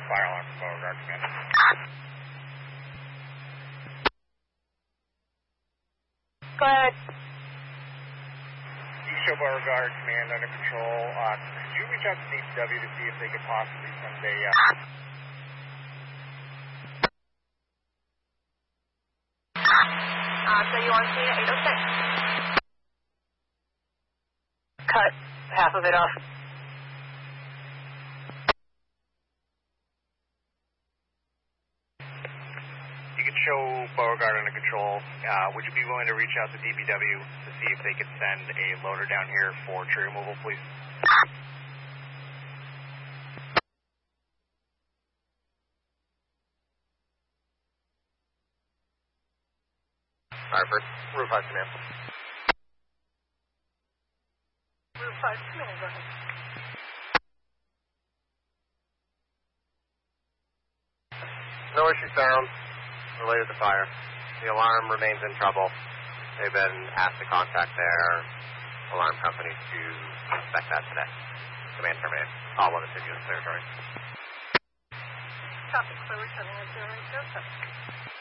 fire alarm from Beauregard Command. Go ahead. East Show Beauregard Command under control. Could you reach out to DPW to see if they could possibly send a... So you want to see at 806? Cut half of it off. You can show Beauregard under control. Would you be willing to reach out to DPW to see if they could send a loader down here for tree removal, please? Harper, Roof 5 Command. Roof 5 Command, go ahead. No issue found related to fire. The alarm remains in trouble. They've been asked to contact their alarm company to inspect that today. Command terminated. All 1 is in territory. Copy, clear returning at 080.